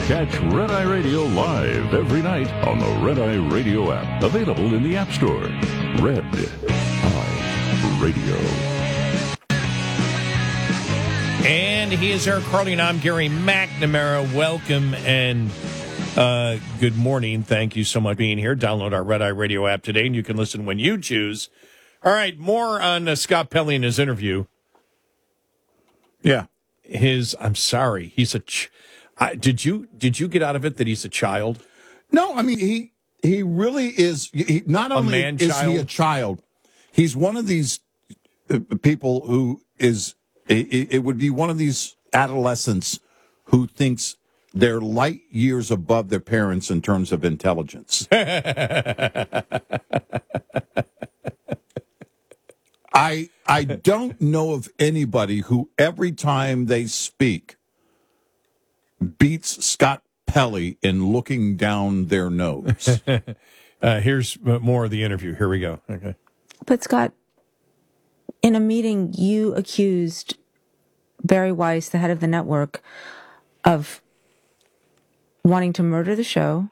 Catch Red Eye Radio live every night on the Red Eye Radio app. Available in the App Store. Red Eye Radio. And he is Eric Carly, and I'm Gary McNamara. Welcome and good morning. Thank you so much for being here. Download our Red Eye Radio app today, and you can listen when you choose. All right, more on Scott Pelley and his interview. Yeah. I'm sorry. He's did you get out of it that he's a child? No, I mean, he really is. Not only is he a child, he's one of these people who is, it would be one of these adolescents who thinks they're light years above their parents in terms of intelligence. I don't know of anybody who every time they speak beats Scott Pelley in looking down their nose. Here's more of the interview. Here we go. Okay. But Scott, in a meeting, you accused Barry Weiss, the head of the network, of wanting to murder the show,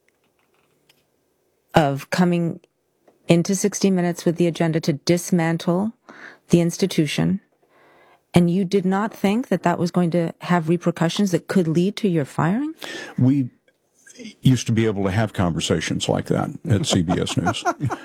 of coming into 60 Minutes with the agenda to dismantle the institution, and you did not think that that was going to have repercussions that could lead to your firing? We used to be able to have conversations like that at CBS News.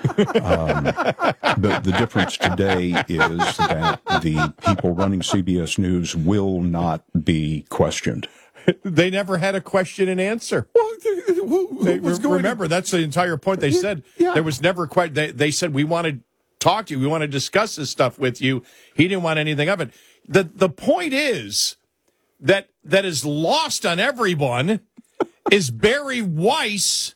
The difference today is that the people running CBS News will not be questioned. They never had a question and answer. Remember, that's the entire point. They said there was never quite. They said, we want to talk to you. We want to discuss this stuff with you. He didn't want anything of it. The point is that is lost on everyone is Barry Weiss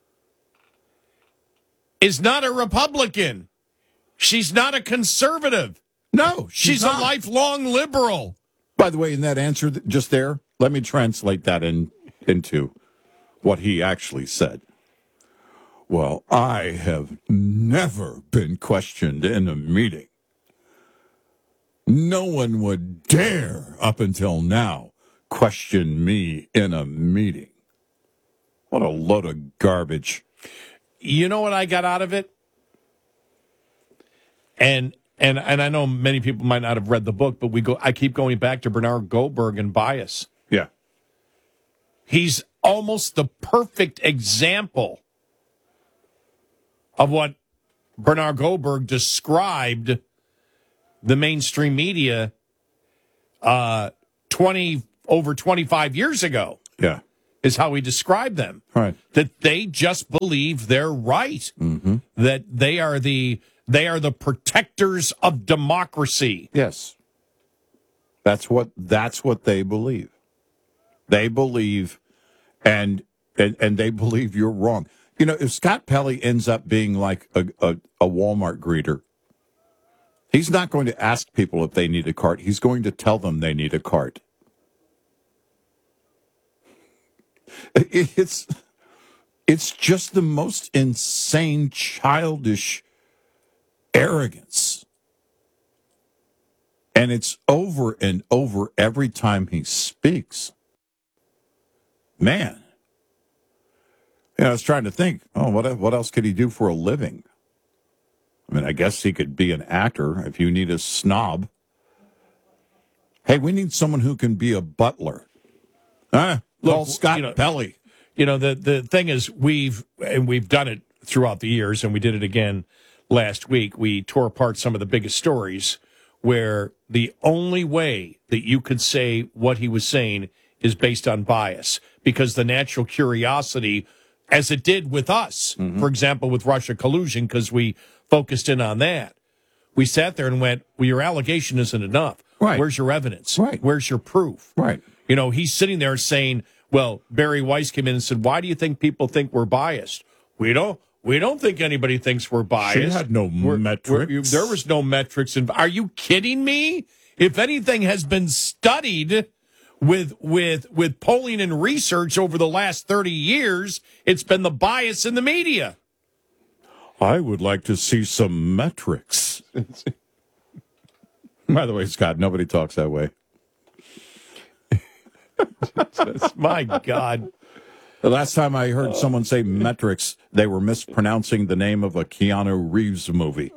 is not a Republican. She's not a conservative. No, she's a lifelong liberal. By the way, in that answer just there, let me translate that into what he actually said. Well, I have never been questioned in a meeting. No one would dare, up until now, question me in a meeting. What a load of garbage. You know what I got out of it? And I know many people might not have read the book, but I keep going back to Bernard Goldberg and bias. Yeah. He's almost the perfect example of what Bernard Goldberg described the mainstream media over 25 years ago. Yeah. Is how he described them. Right. That they just believe they're right. Mm-hmm. That they are the protectors of democracy. Yes. That's what they believe. They believe and they believe you're wrong. You know, if Scott Pelley ends up being like a Walmart greeter, he's not going to ask people if they need a cart. He's going to tell them they need a cart. It's just the most insane, childish arrogance. And it's over and over every time he speaks. Man. You know, I was trying to think, what else could he do for a living? I mean, I guess he could be an actor if you need a snob. Hey, we need someone who can be a butler. Call Scott Pelley. You know, the thing is, we've done it throughout the years, and we did it again last week. We tore apart some of the biggest stories where the only way that you could say what he was saying is based on bias, because the natural curiosity, as it did with us, for example, with Russia collusion, because we focused in on that, we sat there and went, well, your allegation isn't enough. Right. Where's your evidence? Right. Where's your proof? Right. You know, he's sitting there saying, well, Barry Weiss came in and said, why do you think people think we're biased? We don't think anybody thinks we're biased. She had no metrics. There was no metrics. Are you kidding me? If anything has been studied with polling and research over the last 30 years, it's been the bias in the media. I would like to see some metrics. By the way, Scott, nobody talks that way. My God. The last time I heard someone say metrics, they were mispronouncing the name of a Keanu Reeves movie.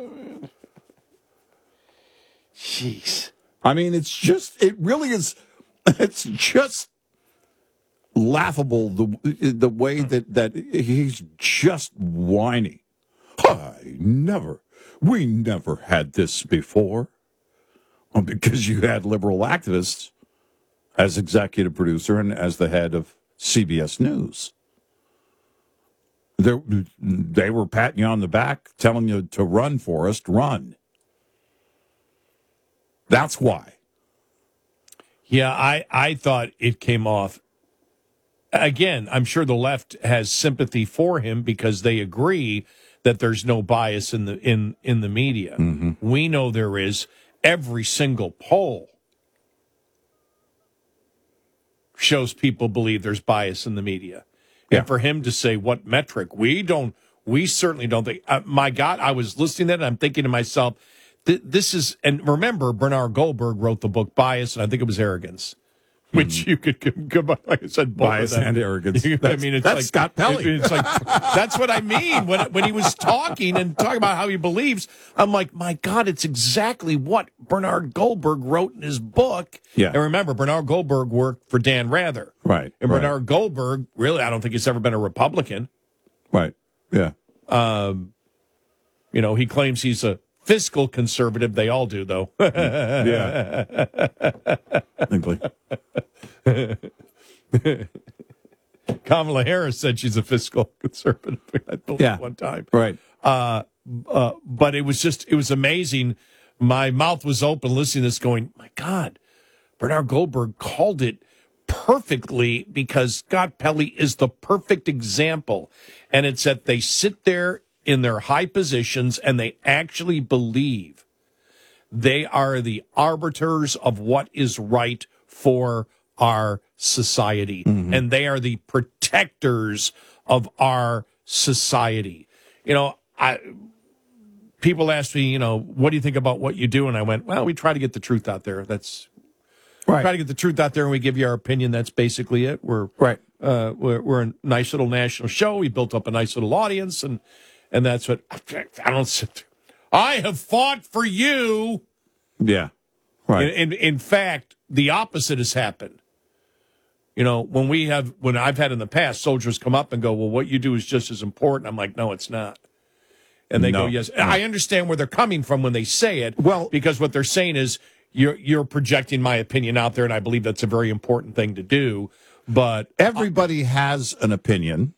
Jeez. I mean, it really is, it's just laughable the way that he's just whiny. We never had this before. Well, because you had liberal activists as executive producer and as the head of CBS News. They were patting you on the back, telling you to run, Forrest, run. That's why. Yeah, I thought it came off. Again, I'm sure the left has sympathy for him because they agree that there's no bias in the media. Mm-hmm. We know there is. Every single poll shows people believe there's bias in the media. Yeah. And for him to say what metric, we certainly don't think. My God, I was listening to that and I'm thinking to myself, this is, and remember, Bernard Goldberg wrote the book Bias, and I think it was Arrogance, which you could combine, like I said, both Bias of them. and arrogance. I mean, it's that's like Scott Pelley. It's like that's what I mean when he was talking about how he believes. I'm like, my God, it's exactly what Bernard Goldberg wrote in his book. Yeah. And remember, Bernard Goldberg worked for Dan Rather. Right. And right. Bernard Goldberg, really, I don't think he's ever been a Republican. Right. Yeah. He claims he's a fiscal conservative. They all do, though. Yeah. Exactly. Kamala Harris said she's a fiscal conservative, I believe, one time. Right. But it was amazing. My mouth was open listening to this going, my God, Bernard Goldberg called it perfectly because Scott Pelley is the perfect example. And it's that they sit there in their high positions and they actually believe they are the arbiters of what is right for our society. Mm-hmm. And they are the protectors of our society. People ask me, what do you think about what you do? And I went, well, we try to get the truth out there. That's right. Try to get the truth out there and we give you our opinion. That's basically it. We're a nice little national show. We built up a nice little audience and that's what I don't sit there. I have fought for you. Yeah. Right. In fact, the opposite has happened. When I've had in the past, soldiers come up and go, well, what you do is just as important. I'm like, no, it's not. And they go, yes. I understand where they're coming from when they say it. Well, because what they're saying is you're projecting my opinion out there, and I believe that's a very important thing to do. But everybody has an opinion.